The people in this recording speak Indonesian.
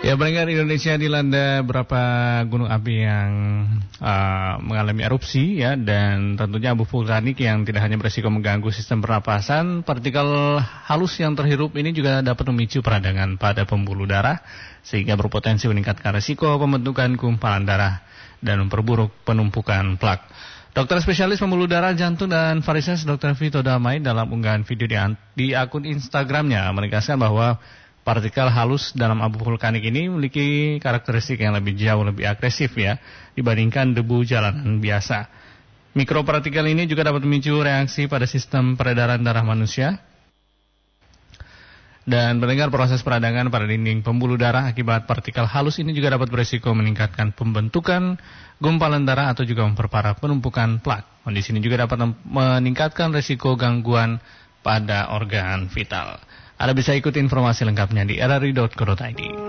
Ya, pendengar, Indonesia dilanda beberapa gunung api yang mengalami erupsi ya, dan tentunya abu vulkanik yang tidak hanya beresiko mengganggu sistem pernapasan, partikel halus yang terhirup ini juga dapat memicu peradangan pada pembuluh darah sehingga berpotensi meningkatkan risiko pembentukan gumpalan darah dan memperburuk penumpukan plak. Dokter spesialis pembuluh darah, jantung, dan varises Dr. Vito Damai dalam unggahan video di akun Instagramnya menegaskan bahwa partikel halus dalam abu vulkanik ini memiliki karakteristik yang jauh lebih agresif ya dibandingkan debu jalanan biasa. Mikropartikel ini juga dapat memicu reaksi pada sistem peredaran darah manusia. Dan mendengar proses peradangan pada dinding pembuluh darah akibat partikel halus ini juga dapat berisiko meningkatkan pembentukan gumpalan darah atau juga memperparah penumpukan plak. Kondisi ini juga dapat meningkatkan risiko gangguan pada organ vital. Anda bisa ikuti informasi lengkapnya di rri.co.id.